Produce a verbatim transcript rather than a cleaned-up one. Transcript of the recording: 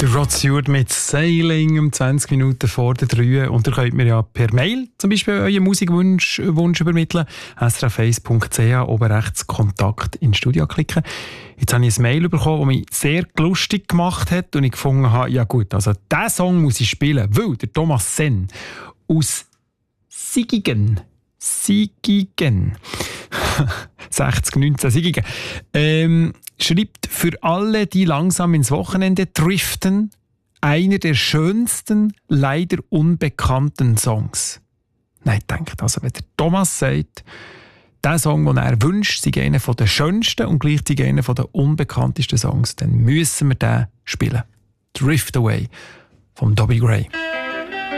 Der Rod Stewart mit Sailing um zwanzig Minuten vor der drei. Und ihr könnt mir ja per Mail zum Beispiel euren Musikwunsch Wunsch übermitteln. s r f eins punkt c h, oben rechts Kontakt ins Studio klicken. Jetzt habe ich ein Mail bekommen, das mich sehr lustig gemacht hat und ich gefunden habe, ja gut, also diesen Song muss ich spielen, weil der Thomas Senn aus Sigigen, Sigigen, sechzig neunzehn Sigigen, ähm, schreibt für alle, die langsam ins Wochenende driften, einer der schönsten, leider unbekannten Songs. Nein, denkt also, wenn der Thomas sagt, der Song, den er wünscht, sei einer der schönsten und gleichzeitig einer der unbekanntesten Songs, dann müssen wir den spielen. Drift Away von Dobby Gray.